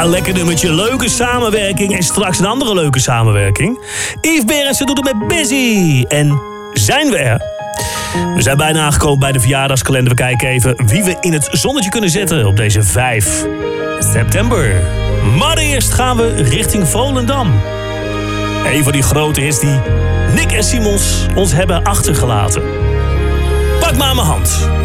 een lekker nummertje, leuke samenwerking en straks een andere leuke samenwerking. Yves Berendsen doet het met Busy. En zijn we er? We zijn bijna aangekomen bij de verjaardagskalender. We kijken even wie we in het zonnetje kunnen zetten op deze 5 september. Maar eerst gaan we richting Volendam. Een van die grote hits die Nick en Simons ons hebben achtergelaten. Pak maar mijn hand.